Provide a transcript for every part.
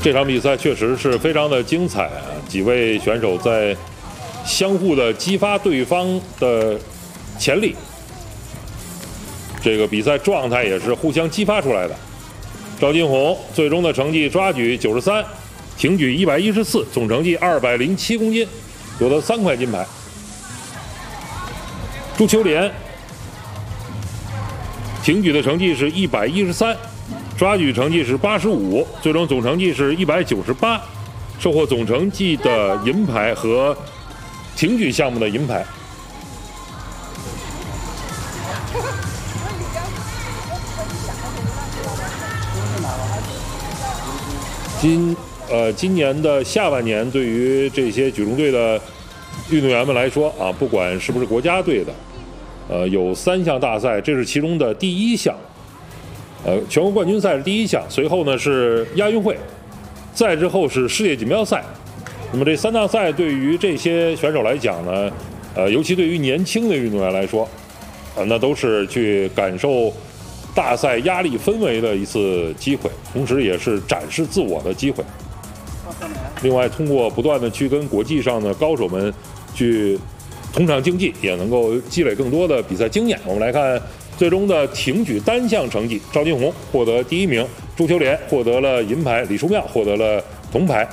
这场比赛确实是非常的精彩啊！几位选手在相互的激发对方的潜力，这个比赛状态也是互相激发出来的。赵金红最终的成绩抓举93，挺举114，总成绩207公斤，夺得3块金牌。朱秋莲挺举的成绩是113。抓举成绩是85，最终总成绩是198，收获总成绩的银牌和挺举项目的银牌。今年的下半年，对于这些举重队的运动员们来说啊，不管是不是国家队的，有3项大赛，这是其中的第1项。全国冠军赛是第1项，随后呢是亚运会，再之后是世界锦标赛。那么这3大赛对于这些选手来讲呢，尤其对于年轻的运动员来说，那都是去感受大赛压力氛围的一次机会，同时也是展示自我的机会。另外，通过不断的去跟国际上的高手们去同场竞技，也能够积累更多的比赛经验。我们来看最终的挺举单项成绩，赵金红获得第1名，朱秋莲获得了银牌，李淑妙获得了铜牌。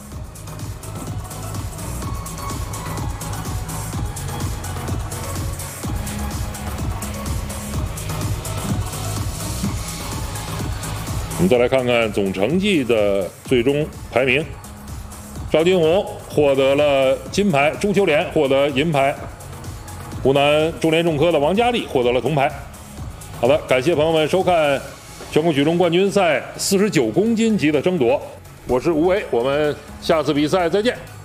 我们再来看看总成绩的最终排名，赵金红获得了金牌，朱秋莲获得银牌，湖南中联重科的王佳丽获得了铜牌。好的，感谢朋友们收看全国举重冠军赛49公斤级的争夺，我是吴为，我们下次比赛再见。